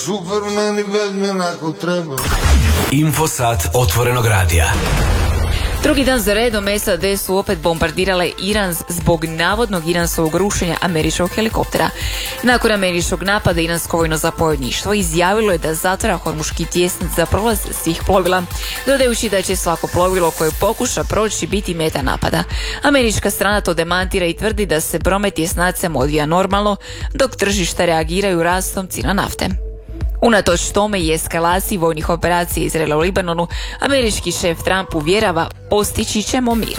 Superman i Batman ako treba. Infosat otvorenog radija. Drugi dan za redom SAD su opet bombardirale Iran zbog navodnog iranskog rušenja američkog helikoptera. Nakon američkog napada iransko vojno zapovjedništvo izjavilo je da zatvara Hormuški tjesnac za prolaz svih plovila, dodajući da će svako plovilo koje pokuša proći biti meta napada. Američka strana to demantira i tvrdi da se promet tjesnacem odvija normalno, dok tržišta reagiraju rastom cijena nafte. Unatoč tome i eskalaciji vojnih operacija Izraela u Libanonu, američki šef Trump uvjerava postići ćemo mir.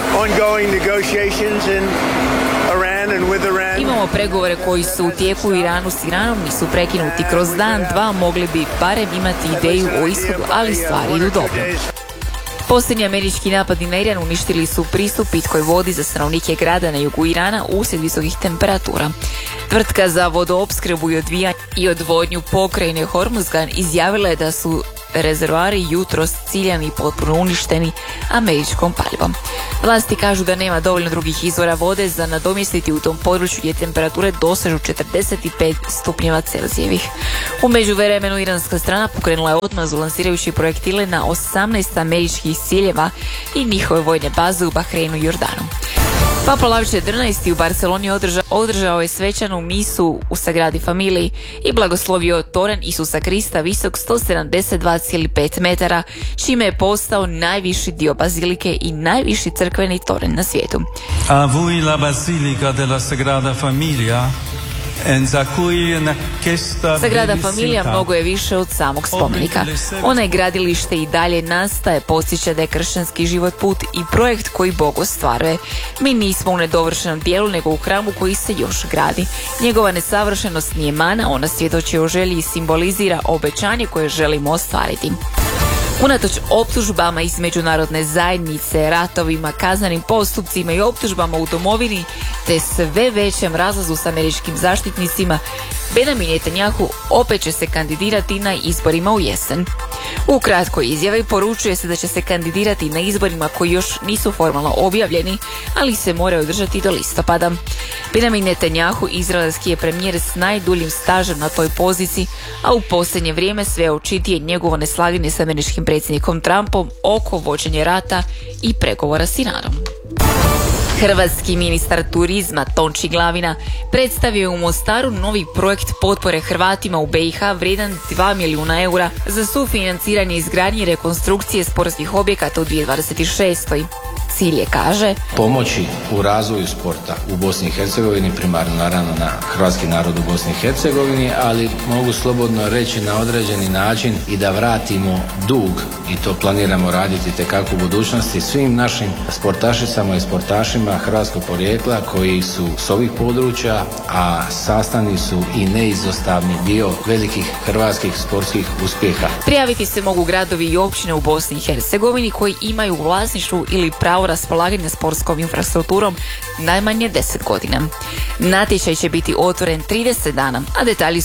Imamo pregovore koji su u tijeku u Iranu s Iranom, nisu prekinuti. Kroz dan, dva mogli bi barem imati ideju o ishodu, ali stvari idu dobro. Posljednji američki napadi na Iran uništili su pristup pitkoj vodi za stanovnike grada na jugu Irana uslijed visokih temperatura. Tvrtka za vodoopskrbu i odvodnju pokrajine Hormuzgan izjavila je da su rezervoari jutros ciljani i potpuno uništeni američkom palibom. Vlasti kažu da nema dovoljno drugih izvora vode za nadomjestiti u tom području gdje temperature dosežu 45 stupnjeva Celzijevih. U međuvremenu iranska strana pokrenula je odmazdu lansirajući projektile na 18 američkih ciljeva i njihove vojne baze u Bahreinu i Jordanu. Papa Lav XIV u Barceloni održao je svečanu misu u Sagradi Familiji i blagoslovio toren Isusa Krista visok 172,5 metara, čime je postao najviši dio bazilike i najviši crkveni toren na svijetu. A voi la Basilica della Sagrada Familia. Sagrada Familija mnogo je više od samog spomenika. Ona je gradilište i dalje nastaje, podsjeća da je kršćanski život put i projekt koji Bog ostvaruje. Mi nismo u nedovršenom dijelu, nego u hramu koji se još gradi. Njegova nesavršenost nije mana, ona svjedoči o želji i simbolizira obećanje koje želimo ostvariti. Unatoč optužbama iz međunarodne zajednice, ratovima, kaznenim postupcima i optužbama u domovini, te sve većem razlazu s američkim zaštitnicima, Benjamin Netanjahu opet će se kandidirati na izborima u jesen. U kratkoj izjavi poručuje se da će se kandidirati na izborima koji još nisu formalno objavljeni, ali se moraju održati do listopada. Benjamin Netanjahu izraelski je premijer s najduljim stažem na toj poziciji, a u posljednje vrijeme sve očitije njegovo neslaganje s američkim predsjednikom Trumpom oko vođenja rata i pregovora s Iranom. Hrvatski ministar turizma Tonči Glavina predstavio je u Mostaru novi projekt potpore Hrvatima u BiH vrijedan 2 milijuna eura za sufinanciranje izgradnje i rekonstrukcije sportskih objekata u 2026. Cilj je, kaže, pomoći u razvoju sporta u Bosni i Hercegovini, primarno naravno na hrvatski narod u Bosni i Hercegovini, ali mogu slobodno reći na određeni način i da vratimo dug, i to planiramo raditi tekako u budućnosti, svim našim sportašicama i sportašima hrvatskog porijekla koji su s ovih područja, a sastavni su i neizostavni dio velikih hrvatskih sportskih uspjeha. Prijaviti se mogu gradovi i općine u Bosni i Hercegovini koji imaju u vlasništvu ili pravo raspolaganja sportskom infrastrukturom najmanje 10 godina. Natječaj će biti otvoren 30 dana, a detalji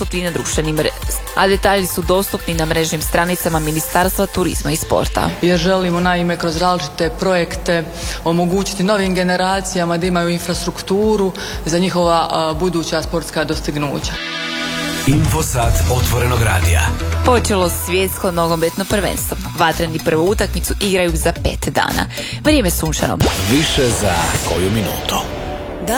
su dostupni na mrežnim stranicama Ministarstva turizma i sporta. Jer želimo naime kroz različite projekte omogućiti novim generacijama da imaju infrastrukturu za njihova buduća sportska dostignuća. Infosat otvorenog radija. Počelo svjetsko nogometno prvenstvo. Vatreni prvu utakmicu igraju za 5 dana. Vrijeme sunčano. Više za koju minutu.